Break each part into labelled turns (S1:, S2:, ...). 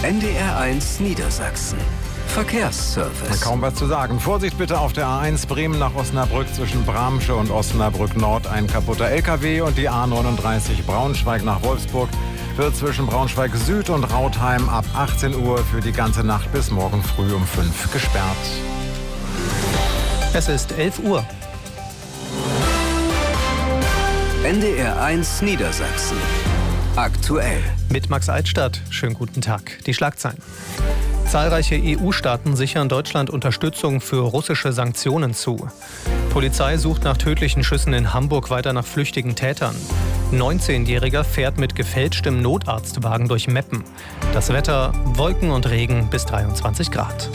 S1: NDR1 Niedersachsen. Verkehrsservice.
S2: Kaum was zu sagen. Vorsicht bitte auf der A1 Bremen nach Osnabrück zwischen Bramsche und Osnabrück Nord. Ein kaputter LKW und die A39 Braunschweig nach Wolfsburg wird zwischen Braunschweig Süd und Rautheim ab 18 Uhr für die ganze Nacht bis morgen früh um 5 gesperrt.
S3: Es ist 11 Uhr.
S1: NDR1 Niedersachsen. Aktuell.
S3: Mit Max Altstadt. Schönen guten Tag. Die Schlagzeilen. Zahlreiche EU-Staaten sichern Deutschland Unterstützung für russische Sanktionen zu. Polizei sucht nach tödlichen Schüssen in Hamburg weiter nach flüchtigen Tätern. 19-Jähriger fährt mit gefälschtem Notarztwagen durch Meppen. Das Wetter: Wolken und Regen bis 23 Grad.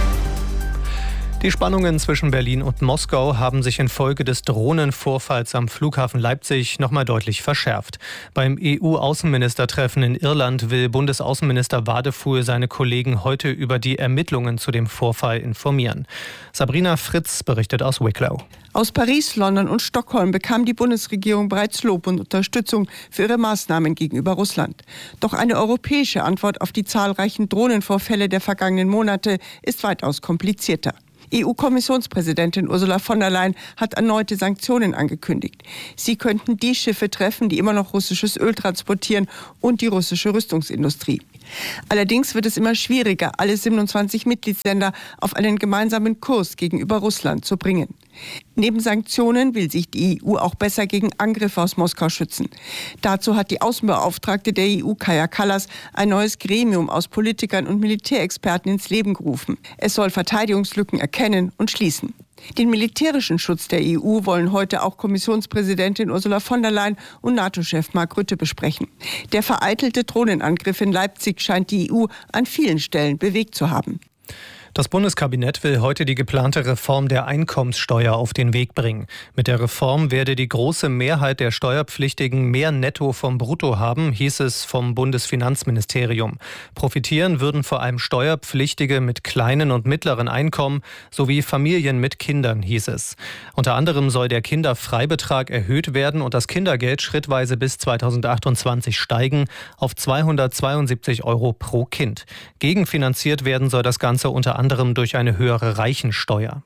S3: Die Spannungen zwischen Berlin und Moskau haben sich infolge des Drohnenvorfalls am Flughafen Leipzig nochmal deutlich verschärft. Beim EU-Außenministertreffen in Irland will Bundesaußenminister Wadefuhl seine Kollegen heute über die Ermittlungen zu dem Vorfall informieren. Sabrina Fritz berichtet aus Wicklow.
S4: Aus Paris, London und Stockholm bekam die Bundesregierung bereits Lob und Unterstützung für ihre Maßnahmen gegenüber Russland. Doch eine europäische Antwort auf die zahlreichen Drohnenvorfälle der vergangenen Monate ist weitaus komplizierter. EU-Kommissionspräsidentin Ursula von der Leyen hat erneute Sanktionen angekündigt. Sie könnten die Schiffe treffen, die immer noch russisches Öl transportieren, und die russische Rüstungsindustrie. Allerdings wird es immer schwieriger, alle 27 Mitgliedsländer auf einen gemeinsamen Kurs gegenüber Russland zu bringen. Neben Sanktionen will sich die EU auch besser gegen Angriffe aus Moskau schützen. Dazu hat die Außenbeauftragte der EU, Kaja Kallas, ein neues Gremium aus Politikern und Militärexperten ins Leben gerufen. Es soll Verteidigungslücken erkennen und schließen. Den militärischen Schutz der EU wollen heute auch Kommissionspräsidentin Ursula von der Leyen und NATO-Chef Mark Rutte besprechen. Der vereitelte Drohnenangriff in Leipzig scheint die EU an vielen Stellen bewegt zu haben.
S3: Das Bundeskabinett will heute die geplante Reform der Einkommenssteuer auf den Weg bringen. Mit der Reform werde die große Mehrheit der Steuerpflichtigen mehr Netto vom Brutto haben, hieß es vom Bundesfinanzministerium. Profitieren würden vor allem Steuerpflichtige mit kleinen und mittleren Einkommen sowie Familien mit Kindern, hieß es. Unter anderem soll der Kinderfreibetrag erhöht werden und das Kindergeld schrittweise bis 2028 steigen auf 272 € pro Kind. Gegenfinanziert werden soll das Ganze unter anderem durch eine höhere Reichensteuer.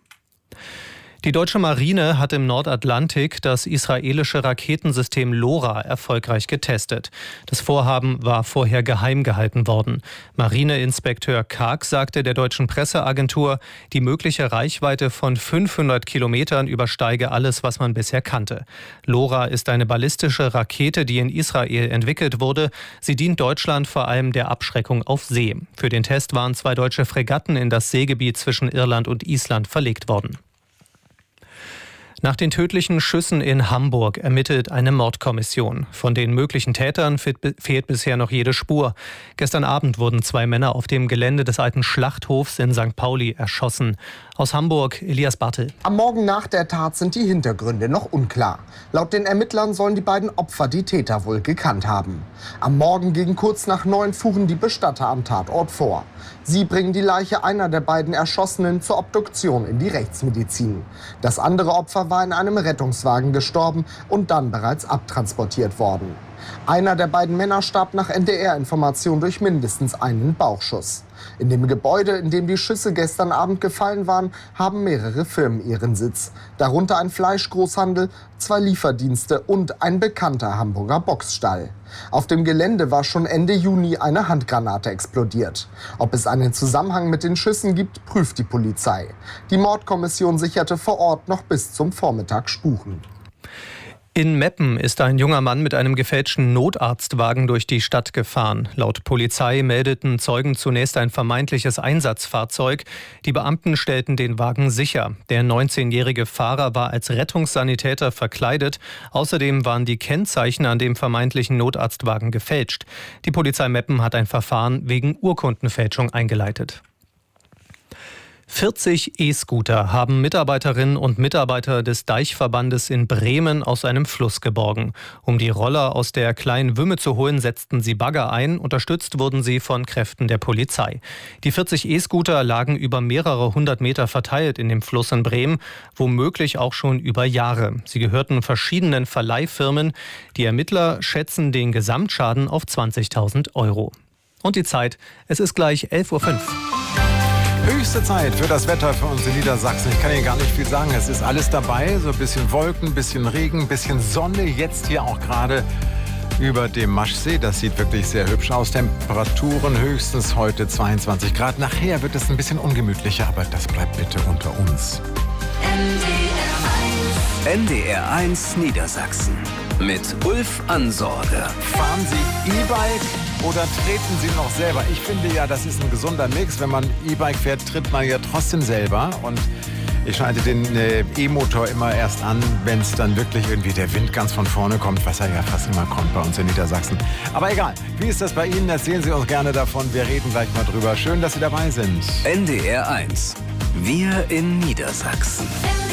S3: Die deutsche Marine hat im Nordatlantik das israelische Raketensystem LoRa erfolgreich getestet. Das Vorhaben war vorher geheim gehalten worden. Marineinspekteur Karg sagte der deutschen Presseagentur, die mögliche Reichweite von 500 Kilometern übersteige alles, was man bisher kannte. LoRa ist eine ballistische Rakete, die in Israel entwickelt wurde. Sie dient Deutschland vor allem der Abschreckung auf See. Für den Test waren 2 deutsche Fregatten in das Seegebiet zwischen Irland und Island verlegt worden. Nach den tödlichen Schüssen in Hamburg ermittelt eine Mordkommission. Von den möglichen Tätern fehlt bisher noch jede Spur. Gestern Abend wurden 2 Männer auf dem Gelände des alten Schlachthofs in St. Pauli erschossen. Aus Hamburg, Elias Bartel.
S5: Am Morgen nach der Tat sind die Hintergründe noch unklar. Laut den Ermittlern sollen die beiden Opfer die Täter wohl gekannt haben. Am Morgen gegen kurz nach 9 fuhren die Bestatter am Tatort vor. Sie bringen die Leiche einer der beiden Erschossenen zur Obduktion in die Rechtsmedizin. Das andere Opfer war in einem Rettungswagen gestorben und dann bereits abtransportiert worden. Einer der beiden Männer starb nach NDR-Information durch mindestens einen Bauchschuss. In dem Gebäude, in dem die Schüsse gestern Abend gefallen waren, haben mehrere Firmen ihren Sitz. Darunter ein Fleischgroßhandel, 2 Lieferdienste und ein bekannter Hamburger Boxstall. Auf dem Gelände war schon Ende Juni eine Handgranate explodiert. Ob es einen Zusammenhang mit den Schüssen gibt, prüft die Polizei. Die Mordkommission sicherte vor Ort noch bis zum Vormittag Spuren.
S3: In Meppen ist ein junger Mann mit einem gefälschten Notarztwagen durch die Stadt gefahren. Laut Polizei meldeten Zeugen zunächst ein vermeintliches Einsatzfahrzeug. Die Beamten stellten den Wagen sicher. Der 19-jährige Fahrer war als Rettungssanitäter verkleidet. Außerdem waren die Kennzeichen an dem vermeintlichen Notarztwagen gefälscht. Die Polizei Meppen hat ein Verfahren wegen Urkundenfälschung eingeleitet. 40 E-Scooter haben Mitarbeiterinnen und Mitarbeiter des Deichverbandes in Bremen aus einem Fluss geborgen. Um die Roller aus der kleinen Wümme zu holen, setzten sie Bagger ein. Unterstützt wurden sie von Kräften der Polizei. Die 40 E-Scooter lagen über mehrere 100 Meter verteilt in dem Fluss in Bremen, womöglich auch schon über Jahre. Sie gehörten verschiedenen Verleihfirmen. Die Ermittler schätzen den Gesamtschaden auf 20.000 €. Und die Zeit, es ist gleich 11:05 Uhr.
S2: Höchste Zeit für das Wetter für uns in Niedersachsen. Ich kann Ihnen gar nicht viel sagen. Es ist alles dabei. So ein bisschen Wolken, ein bisschen Regen, ein bisschen Sonne. Jetzt hier auch gerade über dem Maschsee. Das sieht wirklich sehr hübsch aus. Temperaturen höchstens heute 22 Grad. Nachher wird es ein bisschen ungemütlicher, aber das bleibt bitte unter uns.
S1: NDR1 Niedersachsen mit Ulf Ansorge.
S2: Fahren Sie E-Bike oder treten Sie noch selber? Ich finde ja, das ist ein gesunder Mix. Wenn man E-Bike fährt, tritt man ja trotzdem selber. Und ich schalte den E-Motor immer erst an, wenn es dann wirklich irgendwie der Wind ganz von vorne kommt, was ja fast immer kommt bei uns in Niedersachsen. Aber egal, wie ist das bei Ihnen? Erzählen Sie uns gerne davon. Wir reden gleich mal drüber. Schön, dass Sie dabei sind.
S1: NDR1. Wir in Niedersachsen.